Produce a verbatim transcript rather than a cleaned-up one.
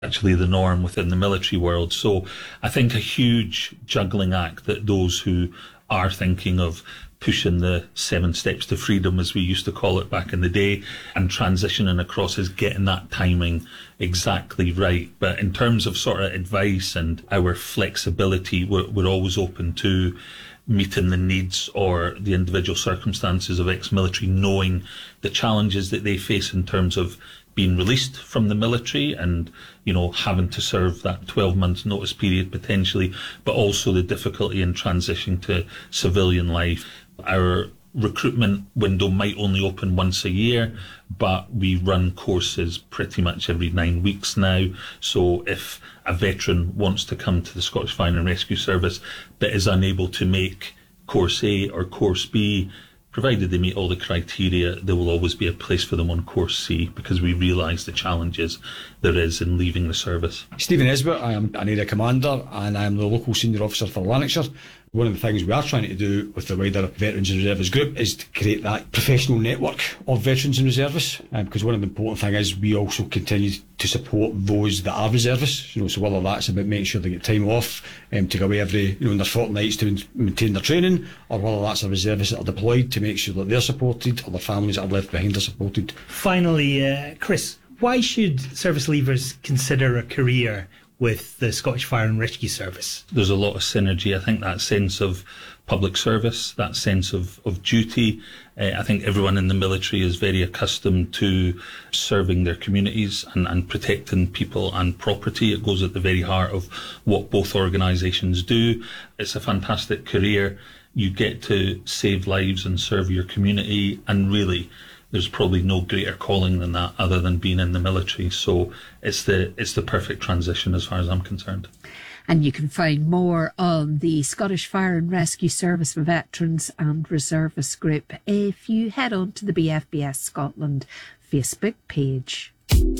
actually the norm within the military world. So I think a huge juggling act that those who are thinking of pushing the seven steps to freedom, as we used to call it back in the day, and transitioning across is getting that timing exactly right. But in terms of sort of advice and our flexibility, we're, we're always open to meeting the needs or the individual circumstances of ex-military, knowing the challenges that they face in terms of being released from the military and, you know, having to serve that twelve month notice period potentially, but also the difficulty in transitioning to civilian life. Our recruitment window might only open once a year, but we run courses pretty much every nine weeks now. So if a veteran wants to come to the Scottish Fire and Rescue Service but is unable to make course A or course B, provided they meet all the criteria, there will always be a place for them on course C, because we realise the challenges there is in leaving the service. Stephen Esbert, I am an area commander and I am the local senior officer for Lanarkshire. One of the things we are trying to do with the wider Veterans and Reservists group is to create that professional network of veterans and reservists, um, because one of the important things is we also continue to support those that are reservists. You know, so whether that's about making sure they get time off um, to go away every, you know, in their fortnights to maintain their training, or whether that's a reservist that are deployed to make sure that they're supported, or their families that are left behind are supported. Finally, uh, Chris, why should service leavers consider a career with the Scottish Fire and Rescue Service? There's a lot of synergy. I think that sense of public service, that sense of, of duty. Uh, I think everyone in the military is very accustomed to serving their communities and, and protecting people and property. It goes at the very heart of what both organisations do. It's a fantastic career. You get to save lives and serve your community, and really there's probably no greater calling than that other than being in the military. So it's the it's the perfect transition as far as I'm concerned. And you can find more on the Scottish Fire and Rescue Service for Veterans and Reservists group if you head on to the B F B S Scotland Facebook page.